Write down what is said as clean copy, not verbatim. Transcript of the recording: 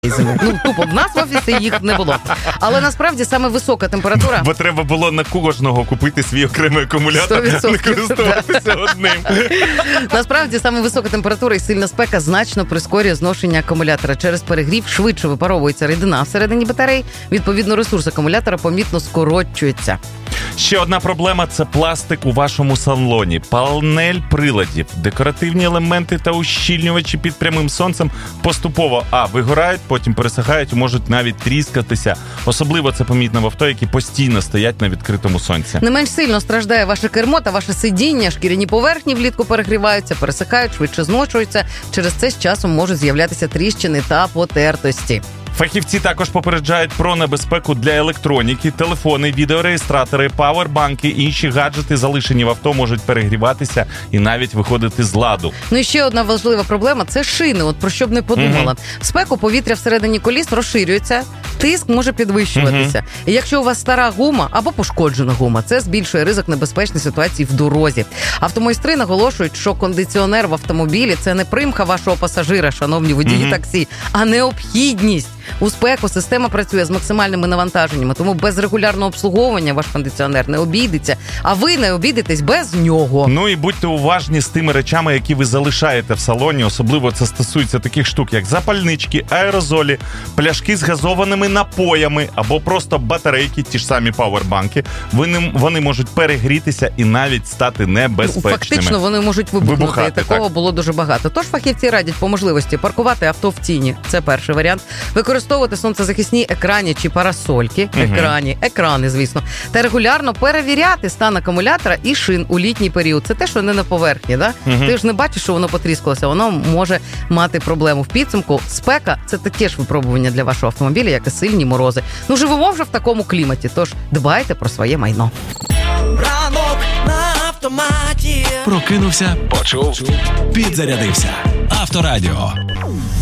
зими. Ну, тупо, в нас в офісі їх не було. Але насправді саме висока температура... Бо треба було на кожного купити свій окремий акумулятор, не користуватися одним. Насправді саме висока температура і сильна спека значно прискорює зношення акумулятора. Через перегрів швидше випаровується рідина всередині батареї, відповідно ресурс акумулятора помітно скорочується. Ще одна проблема – це пластик у вашому салоні. Панель приладів, декоративні елементи та ущільнювачі під прямим сонцем поступово вигорають, потім пересихають, можуть навіть тріскатися. Особливо це помітно в авто, які постійно стоять на відкритому сонці. Не менш сильно страждає ваше кермо та ваше сидіння. Шкіряні поверхні влітку перегріваються, пересихають, швидше зношуються. Через це з часом можуть з'являтися тріщини та потертості. Фахівці також попереджають про небезпеку для електроніки. Телефони, відеореєстратори, павербанки, інші гаджети, залишені в авто, можуть перегріватися і навіть виходити з ладу. Ну і ще одна важлива проблема – це шини. От про що б не подумала. В спеку повітря всередині коліс розширюється, тиск може підвищуватися. І якщо у вас стара гума або пошкоджена гума, це збільшує ризик небезпечної ситуації в дорозі. Автомайстри наголошують, що кондиціонер в автомобілі – це не примха вашого пасажира, шановні водії таксі, а необхідність. У спеку система працює з максимальними навантаженнями, тому без регулярного обслуговування ваш кондиціонер не обійдеться, а ви не обійдетесь без нього. Ну і будьте уважні з тими речами, які ви залишаєте в салоні. Особливо це стосується таких штук, як запальнички, аерозолі, пляшки з газованими напоями або просто батарейки, ті ж самі павербанки. Вони можуть перегрітися і навіть стати небезпечними. Фактично вони можуть вибухнути, і такого так. Було дуже багато. Тож фахівці радять по можливості паркувати авто в тіні. Це перший варіант. Використовувати сонцезахисні екрані чи парасольки, екрани, звісно, та регулярно перевіряти стан акумулятора і шин у літній період. Це те, що не на поверхні, да? Ти ж не бачиш, що воно потріскалося, воно може мати проблему. В підсумку спека – це таке ж випробування для вашого автомобіля, як і сильні морози. Ну, живемо вже в такому кліматі, тож дбайте про своє майно. Ранок на автоматі. Прокинувся, почув, підзарядився. Авторадіо.